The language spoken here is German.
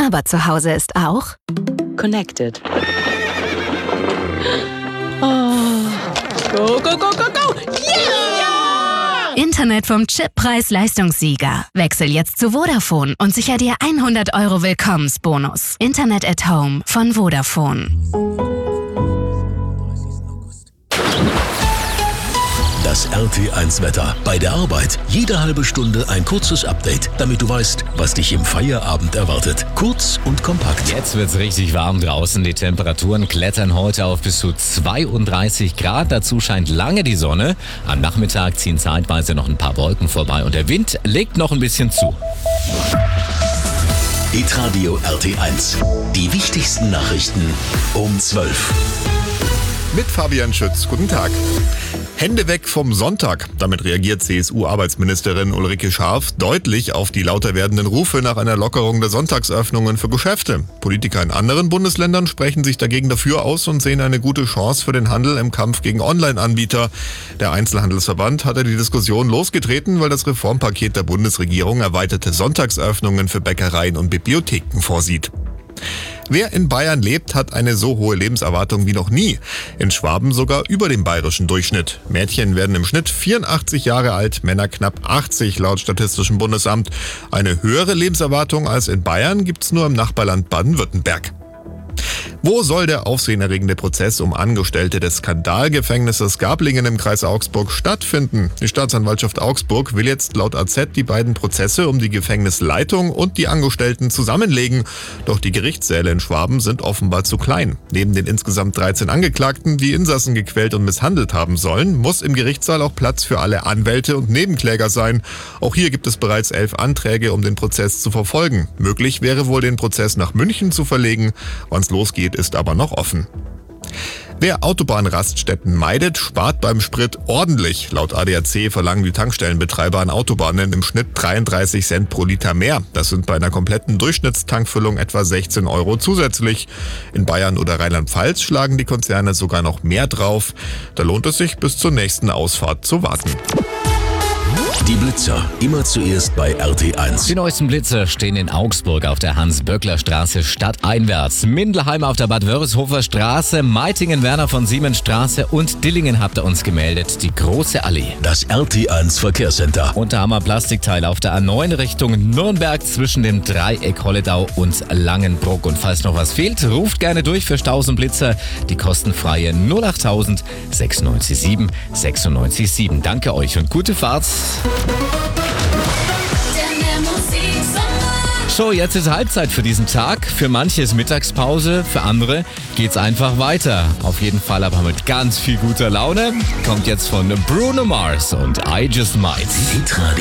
Aber zu Hause ist auch Connected. Oh. Go, go, go, go, go! Yeah! Internet vom Chip Preis-Leistungssieger. Wechsel jetzt zu Vodafone und sicher dir 100 € Willkommensbonus. Internet at Home von Vodafone. Das RT1-Wetter. Bei der Arbeit jede halbe Stunde ein kurzes Update, damit du weißt, was dich im Feierabend erwartet. Kurz und kompakt. Jetzt wird's richtig warm draußen. Die Temperaturen klettern heute auf bis zu 32 Grad. Dazu scheint lange die Sonne. Am Nachmittag ziehen zeitweise noch ein paar Wolken vorbei und der Wind legt noch ein bisschen zu. Hitradio RT1. Die wichtigsten Nachrichten um 12. Mit Fabian Schütz. Guten Tag. Hände weg vom Sonntag. Damit reagiert CSU-Arbeitsministerin Ulrike Scharf deutlich auf die lauter werdenden Rufe nach einer Lockerung der Sonntagsöffnungen für Geschäfte. Politiker in anderen Bundesländern sprechen sich dagegen dafür aus und sehen eine gute Chance für den Handel im Kampf gegen Online-Anbieter. Der Einzelhandelsverband hatte die Diskussion losgetreten, weil das Reformpaket der Bundesregierung erweiterte Sonntagsöffnungen für Bäckereien und Bibliotheken vorsieht. Wer in Bayern lebt, hat eine so hohe Lebenserwartung wie noch nie. In Schwaben sogar über dem bayerischen Durchschnitt. Mädchen werden im Schnitt 84 Jahre alt, Männer knapp 80 laut Statistischem Bundesamt. Eine höhere Lebenserwartung als in Bayern gibt's nur im Nachbarland Baden-Württemberg. Wo soll der aufsehenerregende Prozess um Angestellte des Skandalgefängnisses Gablingen im Kreis Augsburg stattfinden? Die Staatsanwaltschaft Augsburg will jetzt laut AZ die beiden Prozesse um die Gefängnisleitung und die Angestellten zusammenlegen. Doch die Gerichtssäle in Schwaben sind offenbar zu klein. Neben den insgesamt 13 Angeklagten, die Insassen gequält und misshandelt haben sollen, muss im Gerichtssaal auch Platz für alle Anwälte und Nebenkläger sein. Auch hier gibt es bereits 11 Anträge, um den Prozess zu verfolgen. Möglich wäre wohl, den Prozess nach München zu verlegen. Wann's losgeht, ist aber noch offen. Wer Autobahnraststätten meidet, spart beim Sprit ordentlich. Laut ADAC verlangen die Tankstellenbetreiber an Autobahnen im Schnitt 33 Cent pro Liter mehr. Das sind bei einer kompletten Durchschnittstankfüllung etwa 16 € zusätzlich. In Bayern oder Rheinland-Pfalz schlagen die Konzerne sogar noch mehr drauf. Da lohnt es sich, bis zur nächsten Ausfahrt zu warten. Die Blitzer. Immer zuerst bei RT1. Die neuesten Blitzer stehen in Augsburg auf der Hans-Böckler-Straße stadteinwärts, Mindelheim auf der Bad-Wörishofer Straße, Meitingen, Werner von Siemens Straße und Dillingen habt ihr uns gemeldet, die Große Allee. Das RT1 Verkehrscenter. Und da haben wir Plastikteile auf der A9 Richtung Nürnberg zwischen dem Dreieck Holledau und Langenbruck. Und falls noch was fehlt, ruft gerne durch für Staus und Blitzer. Die kostenfreie 08000 697 697. Danke euch und gute Fahrt. So, jetzt ist Halbzeit für diesen Tag. Für manche ist Mittagspause, für andere geht's einfach weiter. Auf jeden Fall aber mit ganz viel guter Laune. Kommt jetzt von Bruno Mars und I Just Might.